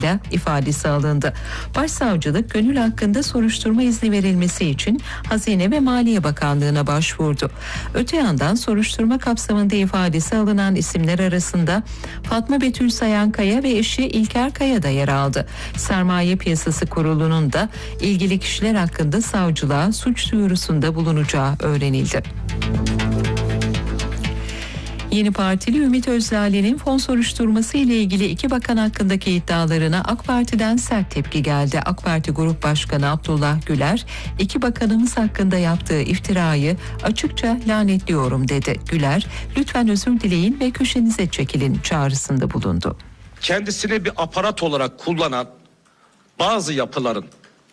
ifadesi alındı. Başsavcılık gönül hakkında soruşturma izni verilmesi için Hazine ve Maliye Bakanlığı'na başvurdu. Öte yandan soruşturma kapsamında ifadesi alınan isimler arasında Fatma Betül Sayankaya ve eşi İlker Kaya da yer aldı. Sermaye Piyasası Kurulu'nun da ilgili kişiler hakkında savcılığa suç duyurusunda bulunacağı öğrenildi. Yeni Partili Ümit Özdağ'ın fon soruşturması ile ilgili iki bakan hakkındaki iddialarına AK Parti'den sert tepki geldi. AK Parti Grup Başkanı Abdullah Güler, iki bakanımız hakkında yaptığı iftirayı açıkça lanetliyorum dedi. Güler, lütfen özür dileyin ve köşenize çekilin çağrısında bulundu. Kendisini bir aparat olarak kullanan bazı yapıların,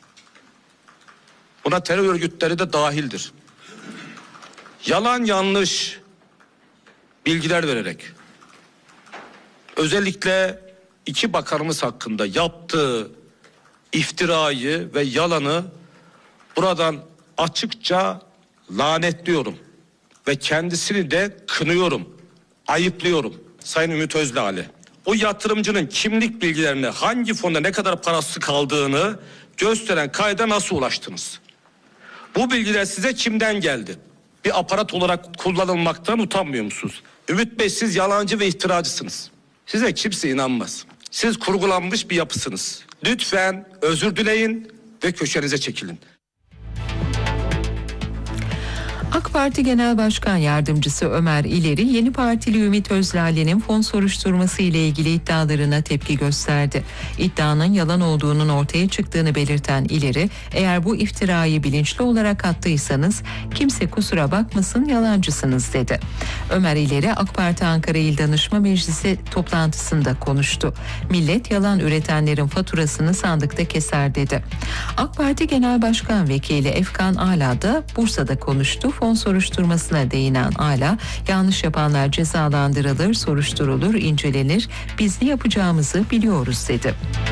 buna terör örgütleri de dahildir, yalan yanlış bilgiler vererek özellikle iki bakanımız hakkında yaptığı iftirayı ve yalanı buradan açıkça lanetliyorum ve kendisini de kınıyorum, ayıplıyorum. Sayın Ümit Özdağ, o yatırımcının kimlik bilgilerine, hangi fonda ne kadar parası kaldığını gösteren kayda nasıl ulaştınız? Bu bilgiler size kimden geldi? Bir aparat olarak kullanılmaktan utanmıyor musunuz? Ümit Bey, siz yalancı ve iftiracısınız. Size kimse inanmaz. Siz kurgulanmış bir yapısınız. Lütfen özür dileyin ve köşenize çekilin. AK Parti Genel Başkan Yardımcısı Ömer İleri, Yeni Partili Ümit Özdağ'ın fon soruşturması ile ilgili iddialarına tepki gösterdi. İddianın yalan olduğunun ortaya çıktığını belirten İleri, eğer bu iftirayı bilinçli olarak attıysanız kimse kusura bakmasın, yalancısınız dedi. Ömer İleri, AK Parti Ankara İl Danışma Meclisi toplantısında konuştu. Millet yalan üretenlerin faturasını sandıkta keser dedi. AK Parti Genel Başkan Vekili Efkan Ala da Bursa'da konuştu. Fon soruşturmasına değinen Ala, yanlış yapanlar cezalandırılır, soruşturulur, incelenir, biz ne yapacağımızı biliyoruz dedi.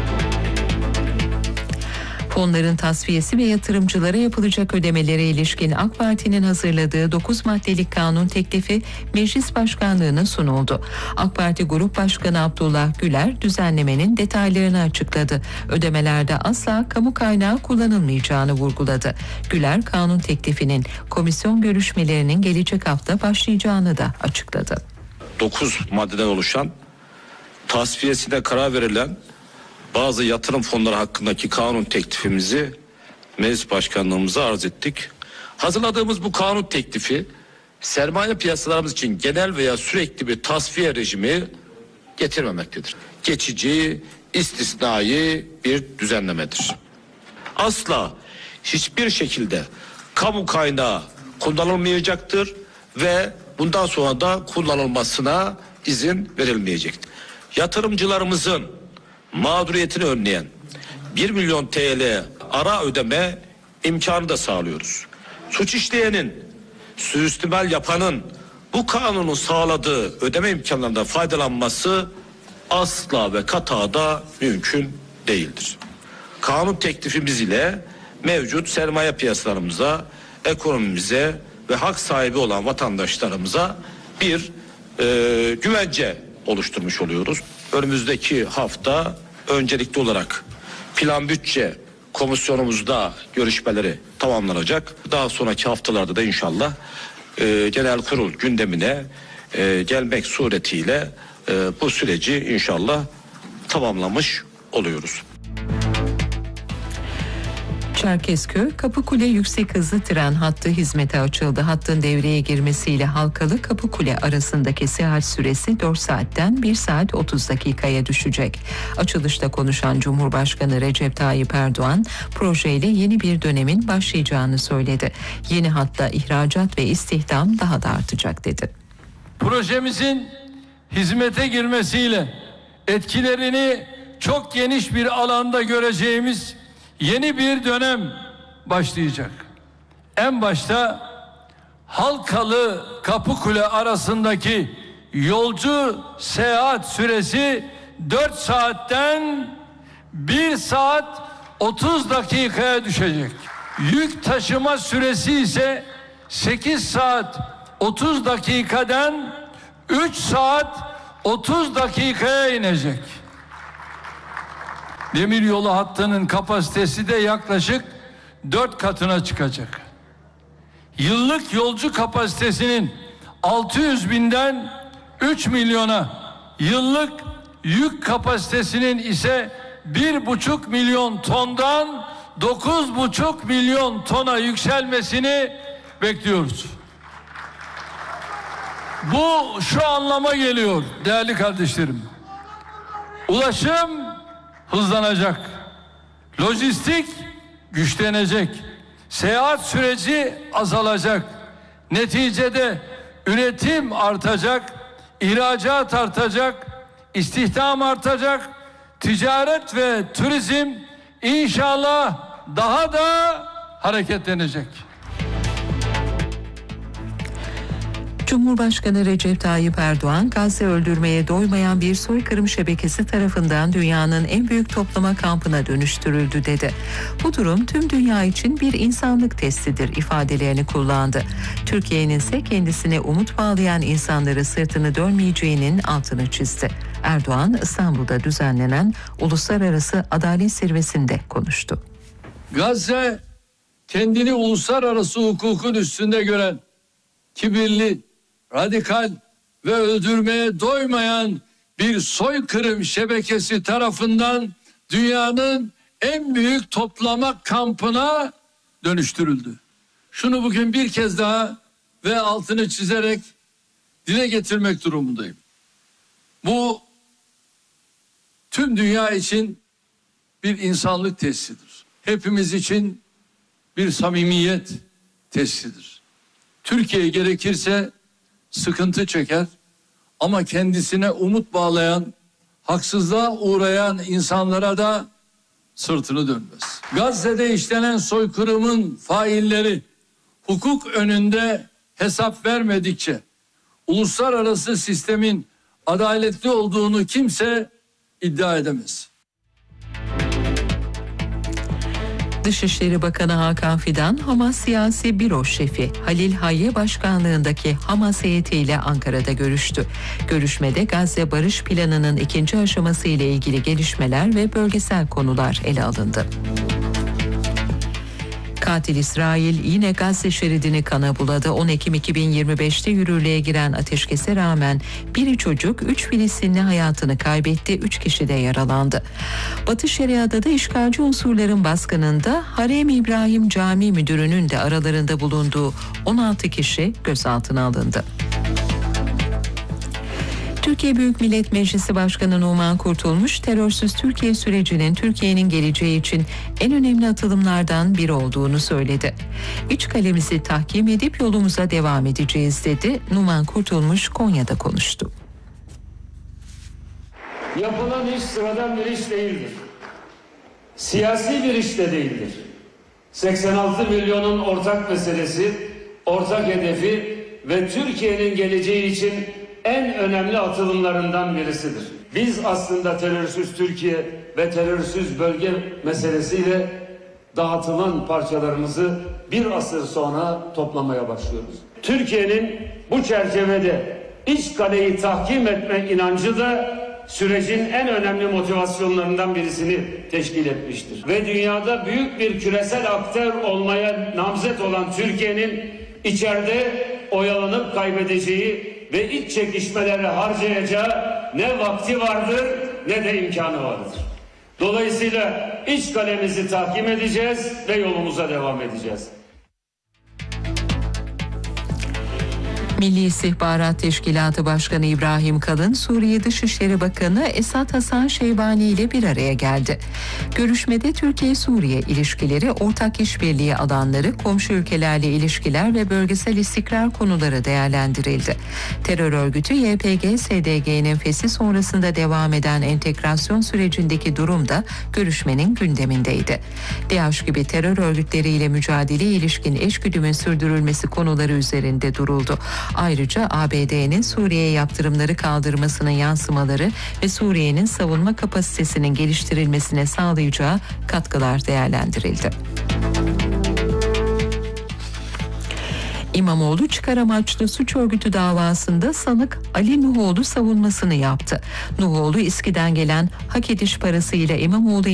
Fonların tasfiyesi ve yatırımcılara yapılacak ödemelere ilişkin AK Parti'nin hazırladığı 9 maddelik kanun teklifi Meclis Başkanlığı'na sunuldu. AK Parti Grup Başkanı Abdullah Güler düzenlemenin detaylarını açıkladı. Ödemelerde asla kamu kaynağı kullanılmayacağını vurguladı. Güler, kanun teklifinin komisyon görüşmelerinin gelecek hafta başlayacağını da açıkladı. 9 maddeden oluşan, tasfiyesine karar verilen bazı yatırım fonları hakkındaki kanun teklifimizi Meclis Başkanlığımıza arz ettik. Hazırladığımız bu kanun teklifi sermaye piyasalarımız için genel veya sürekli bir tasfiye rejimi getirmemektedir. Geçici, istisnai bir düzenlemedir. Asla hiçbir şekilde kamu kaynağı kullanılmayacaktır ve bundan sonra da kullanılmasına izin verilmeyecektir. Yatırımcılarımızın mağduriyetini önleyen 1 milyon TL ara ödeme imkanı da sağlıyoruz. Suç işleyenin, suistimal yapanın bu kanunun sağladığı ödeme imkanlarından faydalanması asla ve kata mümkün değildir. Kanun teklifimiz ile mevcut sermaye piyasalarımıza, ekonomimize ve hak sahibi olan vatandaşlarımıza bir güvence oluşturmuş oluyoruz. Önümüzdeki hafta öncelikli olarak plan bütçe komisyonumuzda görüşmeleri tamamlanacak. Daha sonraki haftalarda da inşallah genel kurul gündemine gelmek suretiyle bu süreci inşallah tamamlamış oluyoruz. Çerkezköy Kapıkule yüksek hızlı tren hattı hizmete açıldı. Hattın devreye girmesiyle Halkalı Kapıkule arasındaki seyahat süresi 4 saatten 1 saat 30 dakikaya düşecek. Açılışta konuşan Cumhurbaşkanı Recep Tayyip Erdoğan, projeyle yeni bir dönemin başlayacağını söyledi. Yeni hatta ihracat ve istihdam daha da artacak dedi. Projemizin hizmete girmesiyle etkilerini çok geniş bir alanda göreceğimiz yeni bir dönem başlayacak. En başta Halkalı Kapıkule arasındaki yolcu seyahat süresi 4 saatten 1 saat 30 dakikaya düşecek. Yük taşıma süresi ise 8 saat 30 dakikadan 3 saat 30 dakikaya inecek. Demiryolu hattının kapasitesi de yaklaşık 4 katına çıkacak. Yıllık yolcu kapasitesinin 600 binden 3 milyona, yıllık yük kapasitesinin ise 1,5 milyon tondan 9,5 milyon tona yükselmesini bekliyoruz. Bu şu anlama geliyor değerli kardeşlerim. Ulaşım hızlanacak. Lojistik güçlenecek. Seyahat süreci azalacak. Neticede üretim artacak, ihracat artacak, istihdam artacak, ticaret ve turizm inşallah daha da hareketlenecek. Cumhurbaşkanı Recep Tayyip Erdoğan, Gazze öldürmeye doymayan bir soykırım şebekesi tarafından dünyanın en büyük toplama kampına dönüştürüldü dedi. Bu durum tüm dünya için bir insanlık testidir ifadelerini kullandı. Türkiye'nin ise kendisine umut bağlayan insanları sırtını dönmeyeceğinin altını çizdi. Erdoğan, İstanbul'da düzenlenen Uluslararası Adalet Zirvesi'nde konuştu. Gazze kendini uluslararası hukukun üstünde gören, kibirli, radikal ve öldürmeye doymayan bir soykırım şebekesi tarafından dünyanın en büyük toplama kampına dönüştürüldü. Şunu bugün bir kez daha ve altını çizerek dile getirmek durumundayım. Bu tüm dünya için bir insanlık testidir. Hepimiz için bir samimiyet testidir. Türkiye gerekirse sıkıntı çeker ama kendisine umut bağlayan, haksızlığa uğrayan insanlara da sırtını dönmez. Gazze'de işlenen soykırımın failleri hukuk önünde hesap vermedikçe uluslararası sistemin adaletli olduğunu kimse iddia edemez. Dışişleri Bakanı Hakan Fidan, Hamas Siyasi Büro Şefi Halil Hayye başkanlığındaki Hamas heyetiyle Ankara'da görüştü. Görüşmede Gazze Barış Planı'nın 2. aşaması ile ilgili gelişmeler ve bölgesel konular ele alındı. Katil İsrail yine Gazze şeridini kana buladı. 10 Ekim 2025'te yürürlüğe giren ateşkese rağmen biri çocuk, 3 Filistinli hayatını kaybetti, 3 kişi de yaralandı. Batı Şeria'da işgalci unsurların baskınında Harem İbrahim Camii Müdürü'nün de aralarında bulunduğu 16 kişi gözaltına alındı. Türkiye Büyük Millet Meclisi Başkanı Numan Kurtulmuş, terörsüz Türkiye sürecinin Türkiye'nin geleceği için en önemli atılımlardan biri olduğunu söyledi. İç kalemizi tahkim edip yolumuza devam edeceğiz dedi. Numan Kurtulmuş Konya'da konuştu. Yapılan iş sıradan bir iş değildir. Siyasi bir iş de değildir. 86 milyonun ortak meselesi, ortak hedefi ve Türkiye'nin geleceği için en önemli atılımlarından birisidir. Biz aslında terörsüz Türkiye ve terörsüz bölge meselesiyle dağıtılan parçalarımızı bir asır sonra toplamaya başlıyoruz. Türkiye'nin bu çerçevede iç kaleyi tahkim etme inancı da sürecin en önemli motivasyonlarından birisini teşkil etmiştir. Ve dünyada büyük bir küresel aktör olmaya namzet olan Türkiye'nin içeride oyalanıp kaybedeceği ve iç çekişmelere harcayacağı ne vakti vardır ne de imkanı vardır. Dolayısıyla iç kalemizi tahkim edeceğiz ve yolumuza devam edeceğiz. Milli İstihbarat Teşkilatı Başkanı İbrahim Kalın, Suriye Dışişleri Bakanı Esad Hasan Şeybani ile bir araya geldi. Görüşmede Türkiye-Suriye ilişkileri, ortak işbirliği alanları, komşu ülkelerle ilişkiler ve bölgesel istikrar konuları değerlendirildi. Terör örgütü YPG-SDG'nin feshi sonrasında devam eden entegrasyon sürecindeki durum da görüşmenin gündemindeydi. DAEŞ gibi terör örgütleriyle mücadeleye ilişkin eşgüdümün sürdürülmesi konuları üzerinde duruldu. Ayrıca ABD'nin Suriye'ye yaptırımları kaldırmasının yansımaları ve Suriye'nin savunma kapasitesinin geliştirilmesine sağlayacağı katkılar değerlendirildi. İmamoğlu çıkar amaçlı suç örgütü davasında sanık Ali Nuhoğlu savunmasını yaptı. Nuhoğlu İSKİ'den gelen hak ediş parasıyla İmamoğlu